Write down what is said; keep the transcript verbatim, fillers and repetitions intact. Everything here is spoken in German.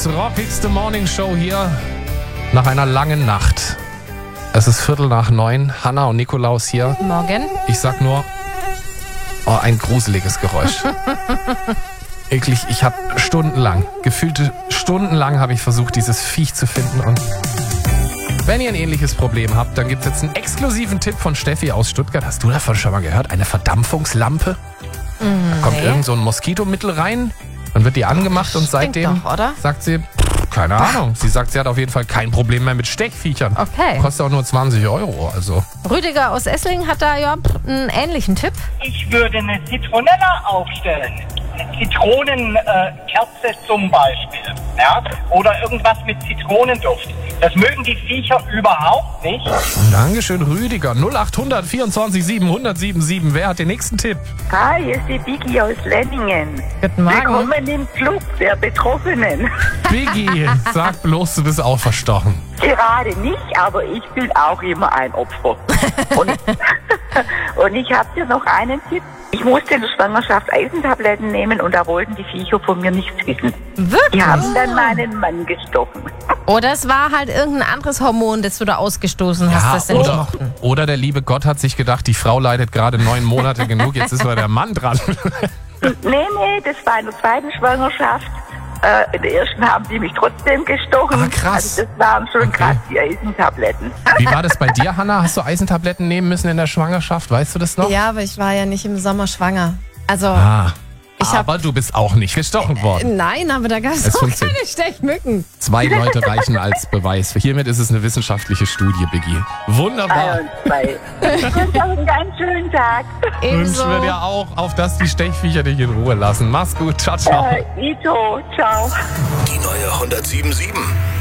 Flo's rockigste Morningshow hier nach einer langen Nacht. Es ist Viertel nach neun. Hanna und Nikolaus hier. Morgen. Ich sag nur, oh, ein gruseliges Geräusch. Eklig, ich habe stundenlang, gefühlte stundenlang habe ich versucht, dieses Viech zu finden. Und wenn ihr ein ähnliches Problem habt, dann gibt es jetzt einen exklusiven Tipp von Steffi aus Stuttgart. Hast du davon schon mal gehört? Eine Verdampfungslampe? Da kommt Nee. irgend so ein Moskitomittel rein, dann wird die angemacht und Stinkt seitdem doch, oder? sagt sie, pff, keine Ahnung. Sie sagt, sie hat auf jeden Fall kein Problem mehr mit Stechviechern. Okay. Kostet auch nur zwanzig Euro, also. Rüdiger aus Esslingen hat da ja einen ähnlichen Tipp. Ich würde eine Zitronella aufstellen. Eine Zitronenkerze zum Beispiel. Ja? Oder irgendwas mit Zitronenduft. Das mögen die Viecher überhaupt nicht. Dankeschön, Rüdiger. null acht hundert vierundzwanzig siebenhundert siebenundsiebzig. Wer hat den nächsten Tipp? Hi, hier ist die Biggie aus Lenningen. Guten Morgen. Willkommen im Club der Betroffenen. Biggie, sag bloß, du bist auch verstochen. Gerade nicht, aber ich bin auch immer ein Opfer. Und, und ich habe dir noch einen Tipp. Ich musste in der Schwangerschaft Eisentabletten nehmen und da wollten die Viecher von mir nichts wissen. Wirklich? Die haben dann meinen Mann gestochen. Oder es war halt irgendein anderes Hormon, das du da ausgestoßen hast, das sie nicht oder, mochten. oder der liebe Gott hat sich gedacht, die Frau leidet gerade neun Monate genug, jetzt ist mal der Mann dran. Nee, nee, das war in der zweiten Schwangerschaft. Äh, in der ersten haben die mich trotzdem gestochen. Ah, krass. Also das waren schon Okay. krass die Eisentabletten. Wie war das bei dir, Hanna? Hast du Eisentabletten nehmen müssen in der Schwangerschaft? Weißt du das noch? Ja, aber ich war ja nicht im Sommer schwanger. Also, Ah, ich hab- aber du bist auch nicht gestochen worden. nein, aber da gab es Es auch funktioniert. keine Stechmücken. Zwei Leute reichen als Beweis. Hiermit ist es eine wissenschaftliche Studie, Biggie. Wunderbar. Ein und zwei. Ich wünsche euch einen ganz schönen Tag. Wünschen wir dir auch, auf dass die Stechviecher dich in Ruhe lassen. Mach's gut. Ciao, ciao. Äh, Ito, ciao. Die neue hundertsieben Komma sieben.